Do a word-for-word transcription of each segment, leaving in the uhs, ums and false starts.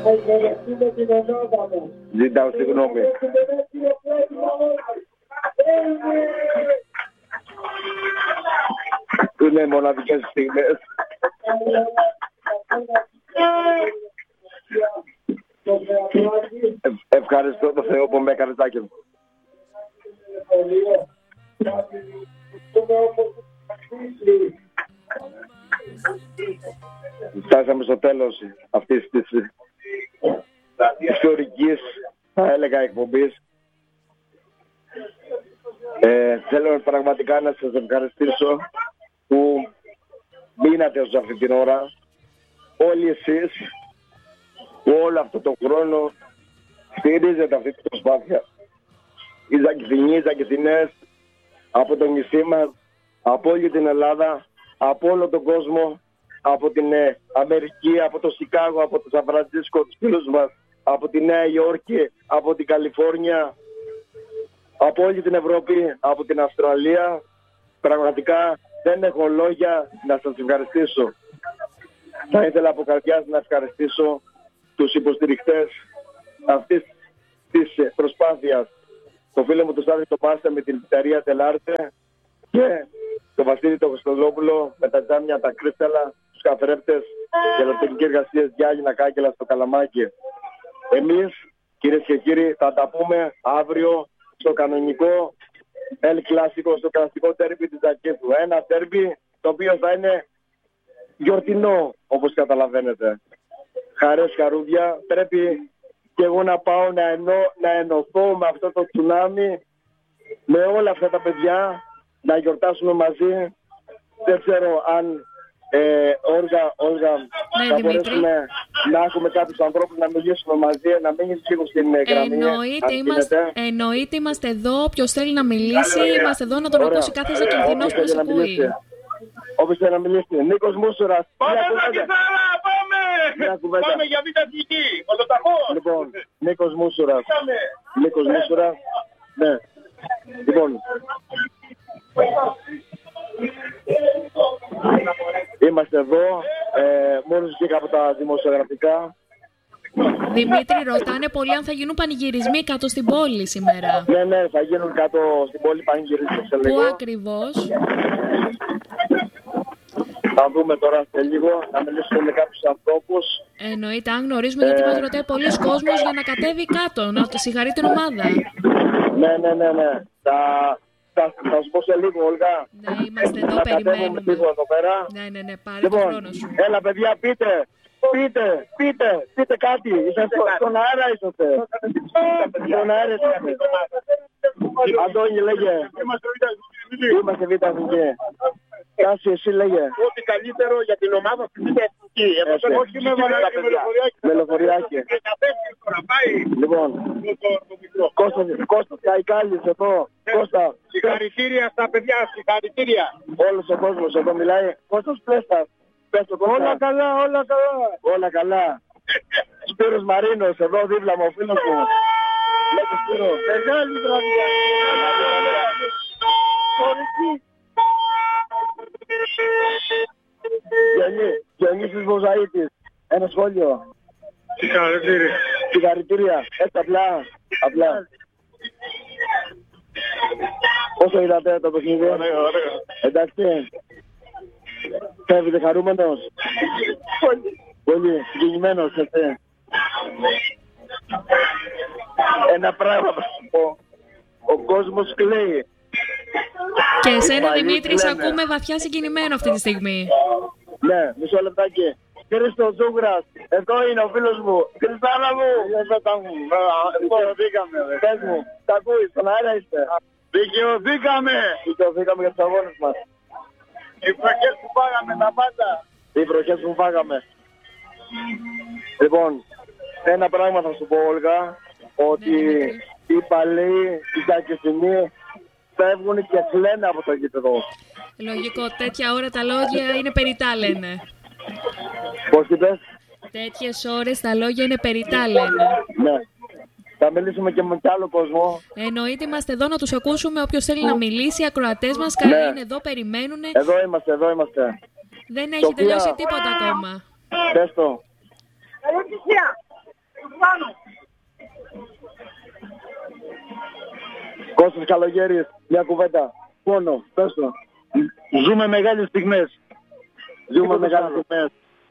Ζητάω συγγνώμη. Είναι μοναδικές στιγμές. Ε, ευχαριστώ το Θεό που με έκανε τάκι. Φτάσαμε στο τέλος αυτής της ιστορικής, θα έλεγα, εκπομπής. Ε, θέλω πραγματικά να σας ευχαριστήσω που μείνατε ως αυτή την ώρα, όλοι εσείς που όλο αυτό το χρόνο στηρίζετε αυτή την προσπάθεια. Οι Ζακηθινοί, οι Ζακηθινές, από το νησί μας, από όλη την Ελλάδα, από όλο τον κόσμο, από την ε, Αμερική, από το Σικάγο, από το Σαν Φρανσίσκο, τους φίλους μας, από τη Νέα Υόρκη, από την Καλιφόρνια, από όλη την Ευρώπη, από την Αυστραλία. Πραγματικά δεν έχω λόγια να σας ευχαριστήσω. Θα ήθελα από καρδιάς να ευχαριστήσω τους υποστηριχτές αυτής της προσπάθειας. Το φίλο μου τον Στάδη το Μάστα με την πιταρία Τελάρτε και τον Βασίλη τον Χριστοδόπουλο με τα τζάμια, τα κρίσταλα, τους καθρέπτες και ελευθερική εργασίας Γιάννηνα Κάκελα στο Καλαμάκι. Εμείς, κυρίες και κύριοι, θα τα πούμε αύριο στο κανονικό El Clásico, στο κλασικό τέρμπι της Ζακήθου. Ένα τέρμπι το οποίο θα είναι γιορτινό, όπως καταλαβαίνετε. Χαρές, χαρούδια. Πρέπει και εγώ να πάω να, ενώ, να ενωθώ με αυτό το τσουνάμι, με όλα αυτά τα παιδιά, να γιορτάσουμε μαζί. Δεν ξέρω αν ε, Όλγα, Όλγα ναι, θα Δημήτρη. μπορέσουμε να έχουμε κάποιους ανθρώπους να μιλήσουμε μαζί, να μείνεις λίγο στην γραμμή. Εννοείται είμαστε, εννοείται είμαστε εδώ. Όποιος θέλει να μιλήσει, είμαστε εδώ να τον ακούσει κάθε Ζακηθινός που σε ακούει. Όποιος θέλει να μιλήσει. Νίκος Μούσουρας. Πάμε Ζακηθάρα, πάμε! Πάμε για β' εθνική, ποδοταχώς. Λοιπόν, Νίκος Μούσουρας. Νίκος Μούσουρας. Ναι. Λοιπόν. Είμαστε εδώ. Ε, μόλις βγήκα από τα δημοσιογραφικά. Δημήτρη, ρωτάνε πολλοί αν θα γίνουν πανηγυρισμοί κάτω στην πόλη σήμερα. Ναι, ναι, θα γίνουν κάτω στην πόλη πανηγυρισμοί σε λίγο. Πού ακριβώς? Θα δούμε τώρα σε λίγο, να μιλήσουμε με κάποιους ανθρώπους. Εννοείται, αν γνωρίζουμε, γιατί μας ρωτάει πολλοί κόσμος για να κατέβει κάτω, να το συγχαρεί την ομάδα. Ναι, ναι, ναι, ναι. Θα, θα, θα σου πω σε λίγο, Όλγα. Ναι, είμαστε εδώ, περιμένουμε. Λίγο εδώ πέρα. Ναι, ναι, ναι, πάρε λοιπόν, το χρόνο σου. Έλα, παιδιά, πείτε. Πείτε, πείτε, πείτε κάτι. Είσαστε στον αέρα, είσαστε. Στον αέρα είσαστε. Αντώνη, λέγε. Είμαστε β' εθνική. Κάση, εσύ λέγε. Ό,τι καλύτερο για την ομάδα στη β' εθνική. Όχι με με λεωφοριάκι. Λοιπόν, Κώστας Καϊκάλης εδώ. Κώστα. Συγχαρητήρια στα παιδιά, συγχαρητήρια. Όλος ο κόσμος εδώ μιλάει. Κώστας Πλέστας. Όλα καλά, όλα καλά. Όλα καλά. Σπύρος Μαρίνος, εδώ δίπλα μου, ο φίλος μου. Λέγε Σπύρο. Μεγάλη βραδιά. Διονύσης Βοζαΐτης. Ένα σχόλιο. Συγχαρητήρια. Συγχαρητήρια. Έτσι απλά. Απλά. Πόσο είδατε το παιχνίδι? Ωραία, ωραία. Εντάξει. Φεύγετε χαρούμενος? Πολύ. Πολύ. Συγκινημένος, έτσι. Ένα πράγμα θα σου πω. Ο κόσμος κλαίει. Και εσένα, Δημήτρη, σε ακούμε βαθιά συγκινημένο αυτή τη στιγμή. Ναι, μισό λεπτάκι. Χρήστο Ζούγκρας, εδώ είναι ο φίλος μου. Χριστάνα μου. Εδώ μου. Δικαιωθήκαμε. Πες μου, τα ακούεις, στον αέρα είστε. Δικαιωθήκαμε. Δικαιωθήκαμε για τους αγώνες μας. Οι βροχές που φάγαμε, τα πάντα. Οι βροχές που φάγαμε. Λοιπόν, ένα πράγμα θα σου πω, Όλγα, ότι οι παλαιοί, οι Ζακηθινοί, φεύγουν και κλαίνε από το γήπεδο. Λογικό, τέτοια ώρα τα λόγια είναι περιτά, λένε. Πώς είπες? Τέτοιες ώρες τα λόγια είναι περιτά, λένε. Ναι. Θα μιλήσουμε και με κι άλλο κόσμο. Εννοείται, είμαστε εδώ να τους ακούσουμε. Όποιος θέλει να μιλήσει, οι ακροατές μας καλοί είναι εδώ, περιμένουν. Εδώ είμαστε, εδώ είμαστε. Δεν έχει τελειώσει τίποτα ακόμα. Πες το. Κώστας Καλογέρης, μια κουβέντα. Πόνο, πες το. Ζούμε μεγάλες στιγμές. Ζούμε μεγάλες στιγμές.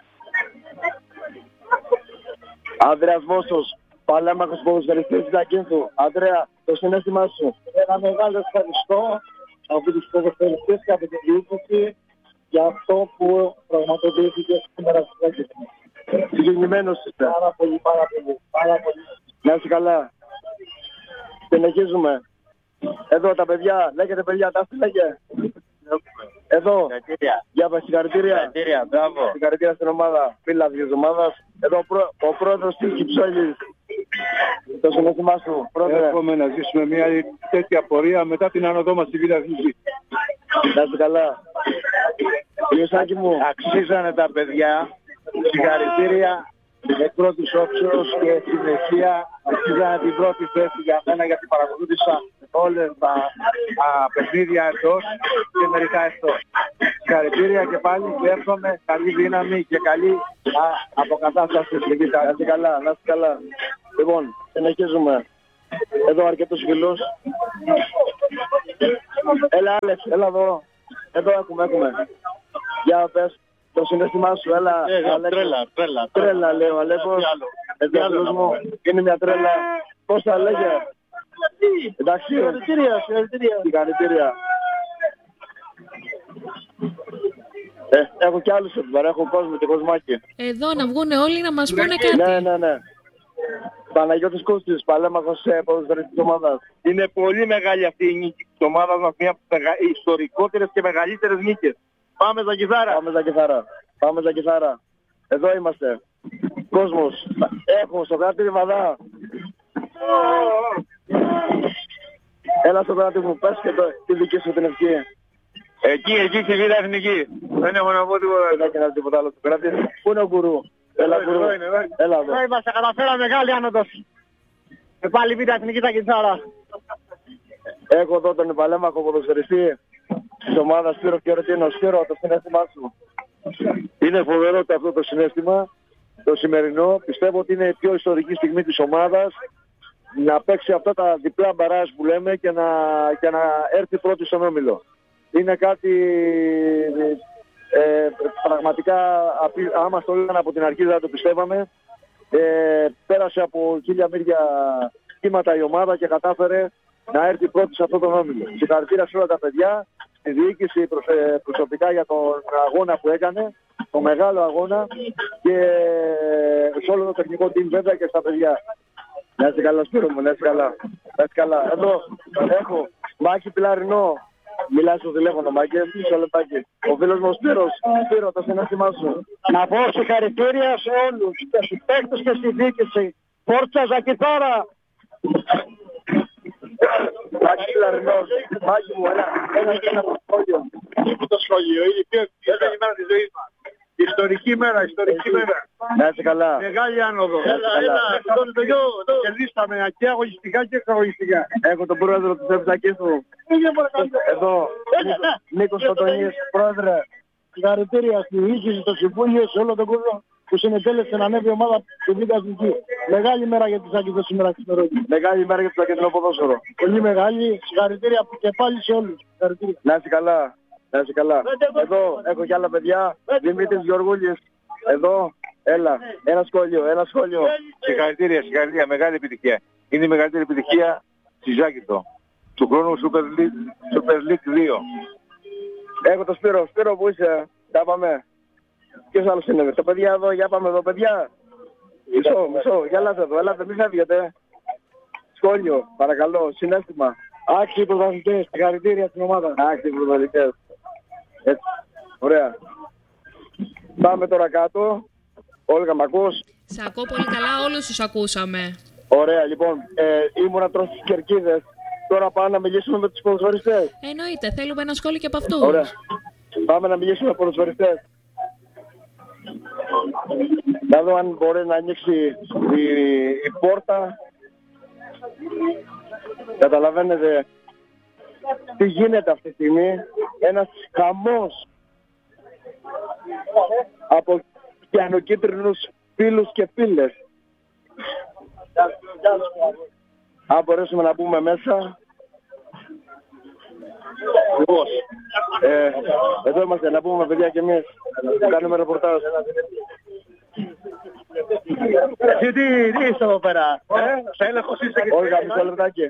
Ανδρέας Μόσος, παλέμαχος ποδοσφαιριστής της Ακίνθου. Ανδρέα, το συνέστημά σου. Ένα μεγάλο ευχαριστώ από τους ποδοσφαιριστές και από την διοίκηση για αυτό που πραγματοποιήθηκε σήμερα στην Ακίνθου. Συγκεκριμένος είστε. Πάρα πολύ, πάρα πολύ, πάρα πολύ. Να είσαι καλά. Συνεχίζουμε. Εδώ τα παιδιά, λέγεται παιδιά, τα λέγε. Εδώ, Συγχαρητήρια. για πες συγχαρητήρια. Συγχαρητήρια, μπράβο. Συγχαρητήρια στην ομάδα, φίλα της ομάδας. Εδώ πρό, ο πρόεδρος της Κυψόλης. Το συνέστημά σου, πρόεδρε. Εύχομαι να ζήσουμε μια τέτοια πορεία μετά την άνοδό μας στη Β' Εθνική. Να είσαι καλά. Ιωσάκη μου. Αξίζανε τα παιδιά. Συγχαρητήρια. Με πρώτης όψεως και συνεχεία αξίζανε την πρώτη θέση για μένα, γιατί παρακολούθησα όλες τα α, παιχνίδια εντός και μερικά εκτός. Συγχαρητήρια και πάλι και εύχομαι καλή δύναμη και καλή α, αποκατάσταση στην Β'. Να είσαι καλά, να είσαι καλά. Λοιπόν, συνεχίζουμε. Εδώ αρκετούς φίλους. Έλα Άλεξ, έλα εδώ. Εδώ έχουμε, έχουμε. Για πες το συναίσθημά σου, έλα. Ε, Αλέκο. τρέλα, τρέλα. Τρέλα λέει ο Αλέκος. Εδώ φίλος μου, είναι μια τρέλα. Πώς θα λέγε. Εντάξει. Συγχαρητήρια, συγχαρητήρια. Συγχαρητήρια. Ε, έχω κι άλλους εδώ πέρα, έχω κόσμο και κοσμάκι. Εδώ να βγουν όλοι να μας πούνε κάτι. Ναι, ναι, ναι. Παναγιώτης Κούστης, παλέμαχος ε, ποδοσφαιριστής της ομάδας. Είναι πολύ μεγάλη αυτή η νίκη της ομάδας μας, μια από τις μεγα... ιστορικότερες και μεγαλύτερες νίκες. Πάμε στα κιθάρα. Πάμε στα κιθάρα. Πάμε στα κιθάρα. Εδώ είμαστε. Κόσμος. Έχω στο κράτη Βαδά. Έλα στο κράτη μου, πες και το, τη δική σου την ευχή. Εκεί, εκεί στη Β' Εθνική. Δεν έχω να πω τίποτα. Δεν έχει να τίποτα άλλο στο κράτη. Πού είναι ο γκουρού. Έλα γκουρού. Έλα εδώ. Εδώ είμαστε, καταφέραμε μεγάλη άνοδος. Και πάλι Β' Εθνική τα κιθάρα. Έχω εδώ τον παλέμαχο ποδοσφαιριστή της ομάδας Σπύρο Κιωρετίνο. Σπύρο, το συνέστημά σου. Είναι φοβερό και αυτό το συνέστημα, το σημερινό. Πιστεύω ότι είναι η πιο ιστορική στιγμή της ομάδας να παίξει αυτά τα διπλά μπαράζ που λέμε και να, και να έρθει πρώτη στον όμιλο. Είναι κάτι ε, πραγματικά, άμα μας το λέγανε από την αρχή δεν το πιστεύαμε. Ε, πέρασε από χίλια μύρια κύματα η ομάδα και κατάφερε να έρθει πρώτη σε αυτόν τον όμιλο. Συγχαρητήρια σε όλα τα παιδιά, τη διοίκηση προσωπικά για τον αγώνα που έκανε, τον μεγάλο αγώνα και σε όλο το τεχνικό team βέβαια και στα παιδιά. Να είσαι καλά Σπύρο μου, να είσαι καλά. Να είσαι καλά. Εδώ έχω Μάκη Πιλαρινό. Μιλάς στο τηλέφωνο Μάκη, μισό λεπτάκι. Ο φίλος μου ο Σπύρος. Σπύρο, το συνέστημά σου. Να πω συγχαρητήρια σε όλους, και στους παίκτες και στη διοίκηση. Φόρτσα Ζακηθάρα. Μάκη Πιλαρινός. Μάκη μου, έλα, έλα και ένα σχόλιο. Το σχολείο, είναι η πιο ευχαριστή ημέρα της ζωής μας. Ιστορική μέρα, ιστορική μέρα. Να είσαι καλά. Μεγάλη άνοδο. Έλα, έλα, τον το γιο, κερδίσαμε και αγωνιστικά και εξαγωνιστικά. Έχω τον πρόεδρο της Ευστακής του. Εδώ, Νίκος Φωτονής, πρόεδρε. Συγχαρητήρια στη διοίκηση, στο Συμβούλιο, σε όλο τον κόσμο που συνετέλεσε να ανέβει η ομάδα του Β' Εθνική. Μεγάλη μέρα για τις Ακίνθους σήμερα ξημερώνει. Μεγάλη μέρα για το ακεντρικό ποδόσφαιρο. Πολύ μεγάλη. Συγχαρητήρια και πάλι σε όλους. Συγχαρητήρια. Να είσαι καλά. Να είσαι καλά. Εδώ έχω και άλλα παιδιά. Δημήτρης Γεωργούλης. Εδώ. Έλα. Ένα σχόλιο. Ένα σχόλιο. Συγχαρητήρια, συγχαρητήρια. Μεγάλη επιτυχία. Είναι η μεγαλύτερη επιτυχία στη Ζάκυνθο. Του χρόνου Super League, Super League δύο. Έχω το Σπύρο. Σπύρο που είσαι. Τα πάμε. Ποιος άλλος είναι. Τα παιδιά εδώ. Για πάμε εδώ παιδιά. Μισό, μισό. Για ελάτε εδώ. Ελάτε. Μην φεύγετε. Σχόλιο. Παρακαλώ. Συνέστημα. Άξιοι πρωταθλητές. Συγχαρητήρια στην ομάδα. Άξιοι πρωταθλητές. Έτσι. Ωραία. Πάμε τώρα κάτω. Όλγα μ' ακούς. Σε ακούω πολύ καλά, όλους τους ακούσαμε. Ωραία, λοιπόν. Ε, ήμουνα τρως στις κερκίδες. Τώρα πάμε να μιλήσουμε με τους ποδοσφαιριστές. Εννοείται, θέλουμε ένα σχόλιο και από αυτούς. Ωραία. Πάμε να μιλήσουμε με τους ποδοσφαιριστές. Να δω αν μπορεί να ανοίξει η, η πόρτα. Καταλαβαίνετε τι γίνεται αυτή τη στιγμή. Ένας χαμός από πιανοκίτρινους φίλους και φίλες. Αν μπορέσουμε να μπούμε μέσα. Λοιπόν, ε, εδώ είμαστε να πούμε παιδιά και εμείς. Κάνουμε ρεπορτάζ. Εσύ τι, τι είσαι εδώ πέρα, ε, σε έλεγχος είσαι και... Όλγα, μισό λεπτάκι.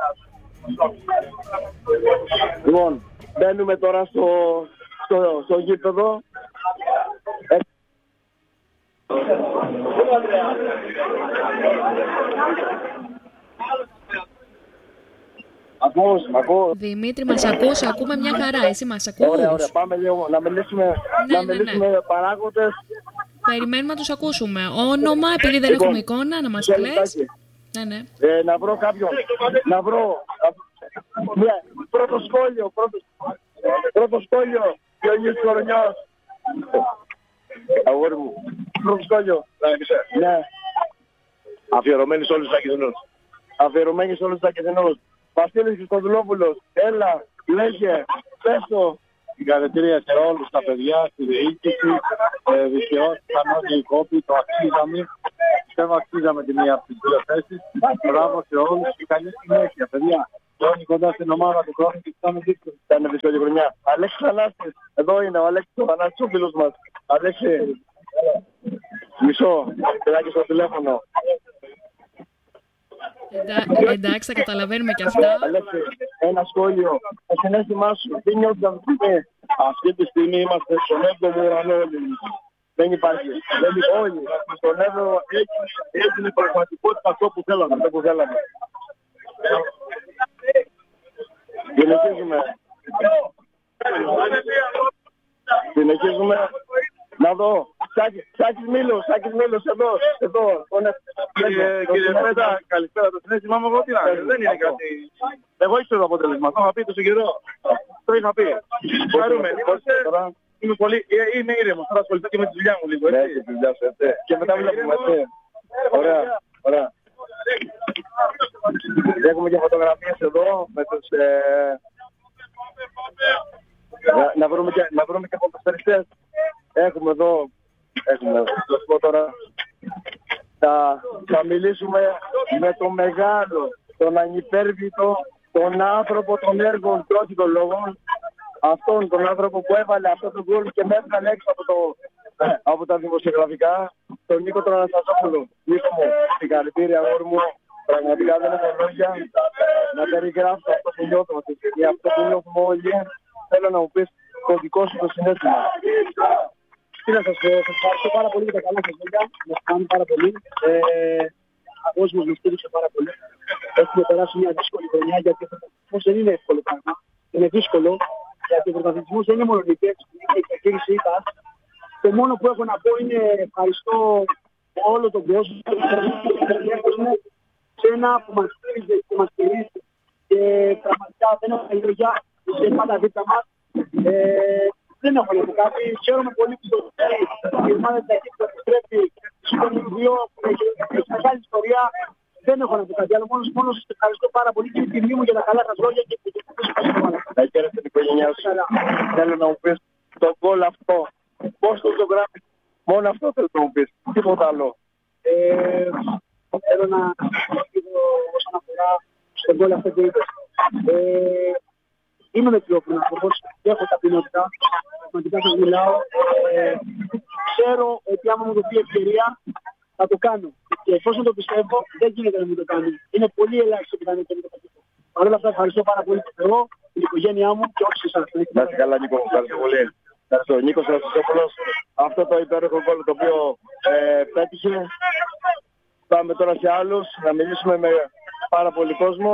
Λοιπόν, μπαίνουμε τώρα στο, στο, στο γήπεδο. Ε, Ακούς, ακούς. Δημήτρη, μας ακούς, ακούμε μια χαρά. Εσύ μας ακούς? Ωραία, ωραία. Πάμε λίγο να μιλήσουμε, ναι, να ναι, μιλήσουμε ναι. παράγοντες. Περιμένουμε να τους ακούσουμε. Όνομα, επειδή δεν έχουμε εικόνα, να μας κλαις. Ναι, ναι. Ε, να βρω κάποιον. Να βρω. Ναι, πρώτο σχόλιο. Πρώτο, πρώτο σχόλιο. Διονύσης Κορονιός. Αγόρι μου. Πρώτο σχόλιο. Ναι. Αφιερωμένοι σε όλους τους Ακεδινούς. Αφιερωμένοι σε όλους τους Ακεδινούς. Βασίλης Χριστοδουλόπουλος. Έλα, λέγε, πες το. Συγχαρητήρια σε όλους τα παιδιά, στη διοίκηση, ε, δικαιώθηκαν όλοι οι κόποι, το αξίζαμε. Πιστεύω αξίζαμε τη μία από τις δύο θέσεις. Μπράβο σε όλους και καλή συνέχεια, παιδιά. Όλοι κοντά στην ομάδα του χρόνου και φτάμε δύσκολα. Ήταν δύσκολη χρονιά. Αλέξης Θανάστης, εδώ είναι ο Αλέξης ο Θανάστης, ο φίλος μας. Αλέξη, μισό, παιδάκι στο τηλέφωνο. Εντά, εντάξει, θα καταλαβαίνουμε και αυτά. Αλέξη, ένα σχόλιο. Το συνέστημά σου, τι νιώθεις αυτή τη στιγμή? Αυτή τη στιγμή είμαστε στον έβδομο ουρανό όλοι. Δεν υπάρχει. Δεν υπάρχει όλοι. Στον έβδομο έγινε πραγματικότητα αυτό που θέλαμε. Αυτό που θέλαμε. Συνεχίζουμε. Συνεχίζουμε. Να δω. Σάκης Μήλος, Σάκης Μήλος εδώ. Εδώ. Κύριε Πέτα, καλησπέρα. Το συνέστημά μου εγώ τι να δεν είναι κάτι. Εγώ ήξερα το αποτέλεσμα. Το είχα πει τόσο καιρό. Το είχα πει. Χαρούμε. Είμαι πολύ, είμαι ήρεμος. Τώρα ασχοληθώ και με τη δουλειά μου λίγο. Ναι, και τη δουλειά σου, έτσι. Και μετά βλέπουμε, έτσι. Ωραία, ωραία. Έχουμε και φωτογραφίες εδώ με τους... Ε... Να, να βρούμε και, να βρούμε και ποδοσφαιριστές. Έχουμε εδώ, έχουμε, θα σου πω τώρα, θα, θα μιλήσουμε με τον μεγάλο, τον ανυπέρβητο, τον άνθρωπο των έργων και όχι των λόγων, αυτόν τον άνθρωπο που έβαλε αυτό το γκολ και με έβγαλε έξω από, το, από τα δημοσιογραφικά, τον Νίκο τον Αναστασόπουλο. Νίκο μου, συγχαρητήρια αγόρι μου, πραγματικά δεν έχω λόγια να περιγράψω αυτό που νιώθω αυτή τη στιγμή, αυτό που νιώθουμε όλοι. Θέλω να μου πεις το δικό σου το συνέστημα. Τι να σας πω, σας ευχαριστώ πάρα πολύ για τα καλά σας λόγια, μας κάνει πάρα πολύ. Ε, ο κόσμος μας στήριξε πάρα πολύ. Έχουμε περάσει μια δύσκολη χρονιά γιατί ο πρωταθλητισμός δεν είναι εύκολο πράγμα. Είναι δύσκολο γιατί ο πρωταθλητισμός δεν είναι μόνο νικές, είναι η διαχείριση ήττας. Το μόνο που έχω να πω είναι ευχαριστώ όλο τον κόσμο, σε ένα που μας στήριζε και μας στηρίζει και πραγματικά δεν έχω λόγια, είναι πάντα δίπλα μας. Ε, δεν έχω να πω κάτι. Χαίρομαι πολύ που το ξέρει η ομάδα της Αγγλίας που επιστρέφει στον δύο που έχει μεγάλη ιστορία. Δεν έχω να πω κάτι άλλο. Μόνος μόνος σας ευχαριστώ πάρα πολύ και την τιμή μου για τα καλά σας λόγια και την τιμή σας ευχαριστώ. Να χαίρεσαι την οικογένειά σου. Θέλω να μου πεις το γκολ αυτό. Πώς το ζωγράφεις? Μόνο αυτό θέλω να μου πεις. Τίποτα άλλο. Ε, θέλω να πω όσον αφορά στον γκολ αυτό που είπες. Ε, Είμαι μετριόφωνο άνθρωπος, έχω ταπεινότητα, πραγματικά σας μιλάω. Ε, ξέρω ότι άμα μου δοθεί ευκαιρία θα το κάνω. Και εφόσον το πιστεύω, δεν γίνεται να μην το κάνω. Είναι πολύ ελάχιστο που θα είναι το πετύχω. Παρ' όλα αυτά ευχαριστώ πάρα πολύ τον Θεό, την οικογένειά μου και όχι εσάς. Να είστε καλά Νίκο, ευχαριστώ πολύ. Ευχαριστώ. Νίκος Αναστασόπουλος, αυτό το υπέροχο γκολ το οποίο ε, πέτυχε. Πάμε τώρα σε άλλους, να μιλήσουμε με πάρα πολύ κόσμο.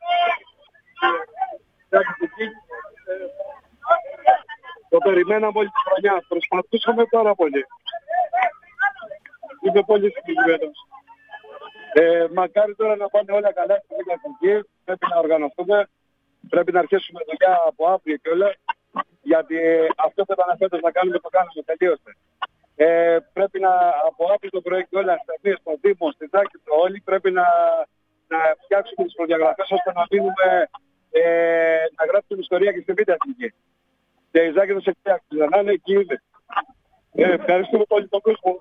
Το περιμέναμε όλη τη χρονιά. Προσπαθούσαμε πάρα πολύ. Είμαι πολύ συγκεκριμένος. Ε, μακάρι τώρα να πάνε όλα καλά στην Εθνική. Πρέπει να οργανωθούμε. Πρέπει να αρχίσουμε δουλειά από αύριο και όλα. Γιατί αυτό που ήταν φέτος να κάνουμε το κάνουμε. Τελείωσε. Ε, πρέπει να από αύριο το πρωί και όλα στα δύο, στο Δήμο, στην Τάκη, όλοι πρέπει να, να φτιάξουμε τις προδιαγραφές ώστε να μείνουμε. Ε, να γράψει την ιστορία και στην Β' Εθνική. Και η Ζάκη θα σε φτιάξει, να είναι εκεί ήδη. Ε, ευχαριστούμε πολύ τον κόσμο.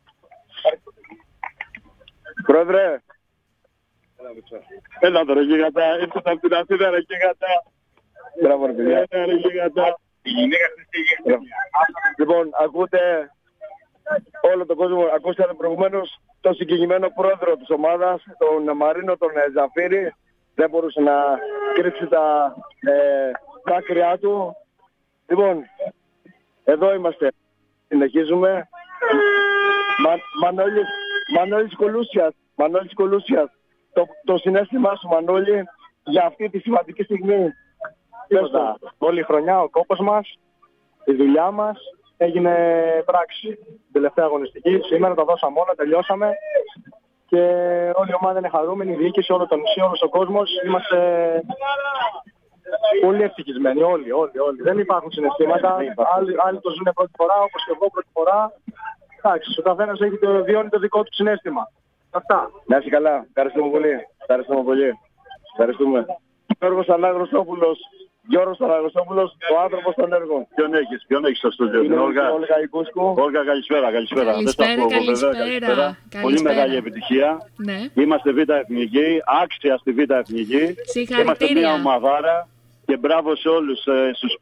Πρόεδρε. Έλα τώρα γίγαντα, ήρθατε από την Αθήνα ρε γίγαντα. Μπράβο ρε παιδιά. Λοιπόν, ακούτε όλο τον κόσμο, ακούσατε προηγουμένως τον συγκεκριμένο πρόεδρο της ομάδας, τον Μαρίνο, τον Ζαφύρη. Δεν μπορούσε να κρύψει τα ε, δάκρυά του. Λοιπόν, εδώ είμαστε. Συνεχίζουμε. Μα, Μανώλης, Μανώλης Κολούσιας, Μανώλης Κολούσιας. Το, το συναίσθημά σου, Μανώλη, για αυτή τη σημαντική στιγμή. Τίποτα. Όλη η χρονιά ο κόπος μας, η δουλειά μας έγινε πράξη. Την τελευταία αγωνιστική. Σήμερα τα δώσαμε όλα, τελειώσαμε. Και όλη η ομάδα είναι χαρούμενη, η διοίκηση, όλο το νησί, όλος ο κόσμος. Είμαστε πολύ ευτυχισμένοι, όλοι, όλοι, όλοι. Δεν υπάρχουν συναισθήματα. Άλλοι, άλλοι το ζουν πρώτη φορά, όπως και εγώ πρώτη φορά. Εντάξει, ο καθένας έχει το βιώνει το δικό του συναίσθημα. Αυτά. Να είσαι καλά. Ευχαριστούμε πολύ. Ευχαριστούμε πολύ. Ευχαριστούμε. Γιώργος Αναγνωστόπουλος. Γιώργος Αναγνωστόπουλος, ο άνθρωπος των έργων. Ποιον έχεις, ποιον έχεις στο στούντιο. Είναι Όλγα Ικούσκου. Όλγα, καλησπέρα, καλησπέρα. Καλησπέρα, Δεν καλησπέρα. καλησπέρα. Πολύ μεγάλη επιτυχία. Ναι. Είμαστε Β' Εθνική, άξια στη Β' Εθνική. Συγχαρητήρια. Είμαστε μια ομαδάρα και μπράβο σε όλους, στους